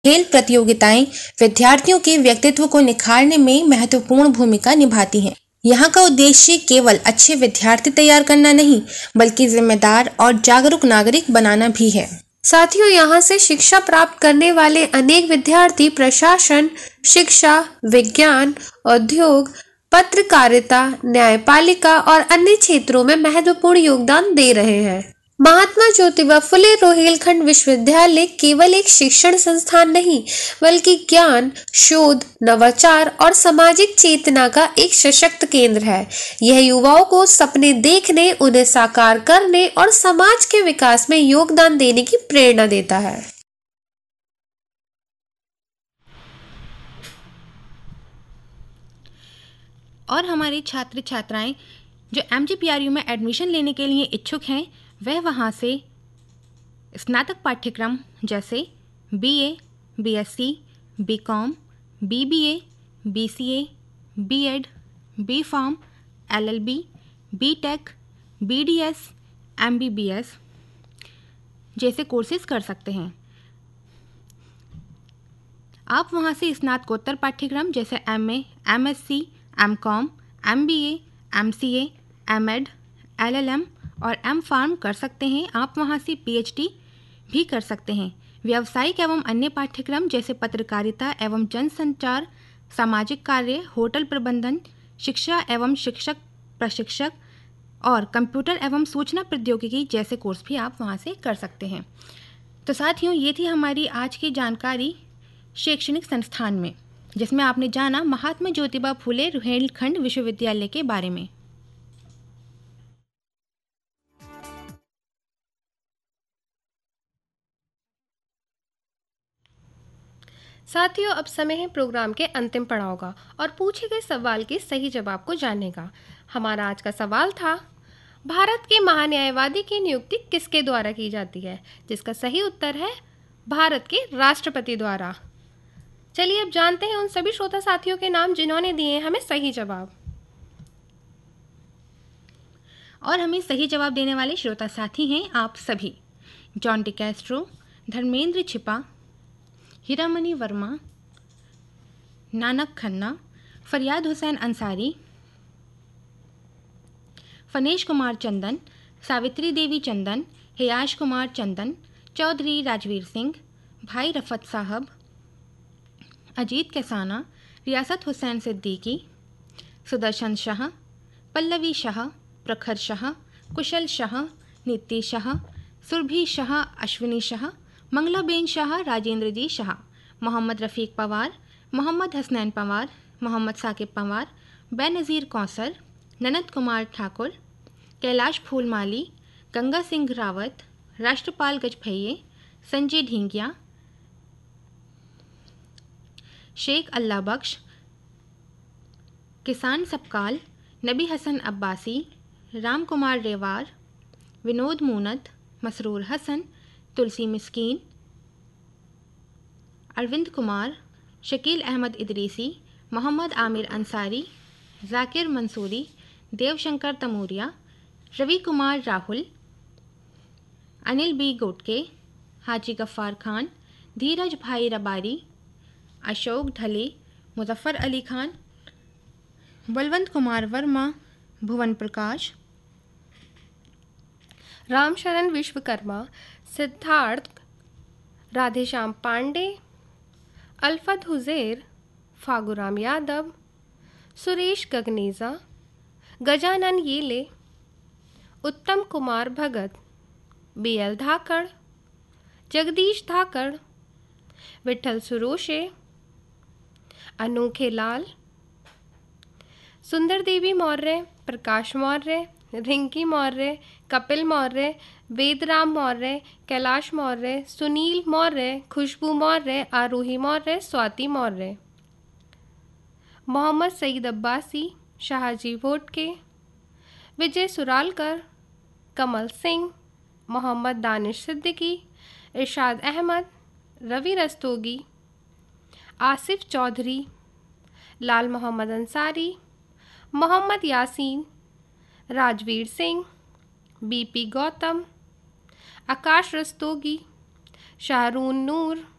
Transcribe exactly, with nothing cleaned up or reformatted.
खेल प्रतियोगिताएं विद्यार्थियों के व्यक्तित्व को निखारने में महत्वपूर्ण भूमिका निभाती हैं। यहाँ का उद्देश्य केवल अच्छे विद्यार्थी तैयार करना नहीं, बल्कि जिम्मेदार और जागरूक नागरिक बनाना भी है। साथियों, यहाँ से शिक्षा प्राप्त करने वाले अनेक विद्यार्थी प्रशासन, शिक्षा, विज्ञान, उद्योग, पत्रकारिता, न्यायपालिका और अन्य क्षेत्रों में महत्वपूर्ण योगदान दे रहे हैं। महात्मा ज्योतिबा फुले रोहिलखंड विश्वविद्यालय केवल एक शिक्षण संस्थान नहीं, बल्कि ज्ञान, शोध, नवाचार और सामाजिक चेतना का एक सशक्त केंद्र है। यह युवाओं को सपने देखने, उन्हें साकार करने और समाज के विकास में योगदान देने की प्रेरणा देता है। और हमारे छात्र छात्राएं जो M G P R you में एडमिशन लेने के लिए इच्छुक हैं, वह वहाँ से स्नातक पाठ्यक्रम जैसे बी ए, B S C, B com, B B ए, बी सी ए, B Ed, B farm, L L B, B take, B D S, M B B S जैसे कोर्सेज कर सकते हैं। आप वहाँ से स्नातकोत्तर पाठ्यक्रम जैसे M A, M S C, M com, M B A, M C A, M add, L L M और एम फार्म कर सकते हैं। आप वहाँ से पी एच डी भी कर सकते हैं। व्यावसायिक एवं अन्य पाठ्यक्रम जैसे पत्रकारिता एवं जनसंचार, सामाजिक कार्य, होटल प्रबंधन, शिक्षा एवं शिक्षक प्रशिक्षक और कंप्यूटर एवं सूचना प्रौद्योगिकी जैसे कोर्स भी आप वहाँ से कर सकते हैं। तो साथियों, ये थी हमारी आज की जानकारी शैक्षणिक संस्थान में, जिसमें आपने जाना महात्मा ज्योतिबा फुले रोहिलखंड विश्वविद्यालय के बारे में। साथियों, अब समय है प्रोग्राम के अंतिम पड़ाव का और पूछे गए सवाल के सही जवाब को जानने का। हमारा आज का सवाल था, भारत के महान्यायवादी की नियुक्ति किसके द्वारा की जाती है? जिसका सही उत्तर है भारत के राष्ट्रपति द्वारा। चलिए अब जानते हैं उन सभी श्रोता साथियों के नाम जिन्होंने दिए हमें सही जवाब। और हमें सही जवाब देने वाले श्रोता साथी हैं आप सभी: जॉन डी कैस्ट्रो, धर्मेंद्र छिपा, हीरामणि वर्मा, नानक खन्ना, फरियाद हुसैन अंसारी, फनेश कुमार चंदन, सावित्री देवी चंदन, हियाश कुमार चंदन, चौधरी राजवीर सिंह, भाई रफत साहब, अजीत कैसाना, रियासत हुसैन सिद्दीकी, सुदर्शन शाह, पल्लवी शाह, प्रखर शाह, कुशल शाह, नीति शाह, सुरभि शाह, अश्विनी शाह, मंगलाबेन शाह, राजेंद्र जी शाह, मोहम्मद रफ़ीक पवार, मोहम्मद हसनैन पवार, मोहम्मद साकिब पवार, बेनज़ीर कौसर, ननद कुमार ठाकुर, कैलाश फूलमाली, गंगा सिंह रावत, राष्ट्रपाल गजभैये, संजय ढींगिया, शेख अल्लाह बख्श, किसान सबकाल, नबी हसन अब्बासी, राम कुमार रेवार, विनोद मूनत, मसरूर हसन, तुलसी मिस्कीन, अरविंद कुमार, शकील अहमद इदरीसी, मोहम्मद आमिर अंसारी, जाकिर मंसूरी, देवशंकर तमूरिया, रवि कुमार राहुल, अनिल बी गोटके, हाजी गफ्फार खान, धीरज भाई रबारी, अशोक ढले, मुजफ्फर अली खान, बलवंत कुमार वर्मा, भुवन प्रकाश, रामशरण विश्वकर्मा, सिद्धार्थ, राधेश्याम पांडे, अल्फत हुजैर, फागुराम यादव, सुरेश गगनेजा, गजानन येले, उत्तम कुमार भगत, बी एल धाकड़, जगदीश धाकड़, विठल सुरोशे, अनोखे लाल, सुंदर देवी मौर्य, प्रकाश मौर्य, रिंकी मौर्य, कपिल मौर्य, वेदराम मौर्य, कैलाश मौर्य, सुनील मौर्य, खुशबू मौर्य, आरोही मौर्य, स्वाति मौर्य, मोहम्मद सईद अब्बासी, शाहजी भोटके, विजय सुरालकर, कमल सिंह, मोहम्मद दानिश सिद्दीकी, इरशाद अहमद, रवि रस्तोगी, आसिफ चौधरी, लाल मोहम्मद अंसारी, मोहम्मद यासीन, राजवीर सिंह, बीपी गौतम, आकाश रस्तोगी, शाहरून नूर,